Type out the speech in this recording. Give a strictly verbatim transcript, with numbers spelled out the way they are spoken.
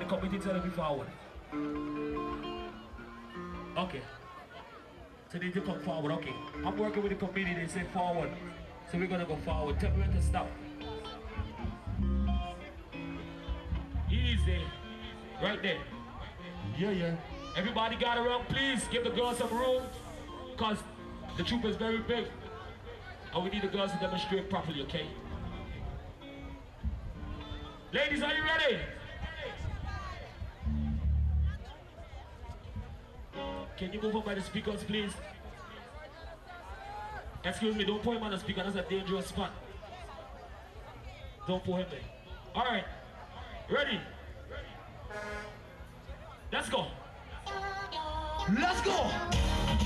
committee tell me forward. Okay. So they need to come forward, okay. I'm working with the committee, they say forward. So we're gonna go forward. Tell me when to stop. Easy. Right there. Yeah, yeah. Everybody got around, please give the girls some room. Because the troop is very big. And we need the girls to demonstrate properly, okay? Ladies, are you ready? Can you move up by the speakers, please? Excuse me, don't put him on the speaker. That's a dangerous spot. Don't put him there. All right. Ready? Let's go. Let's go.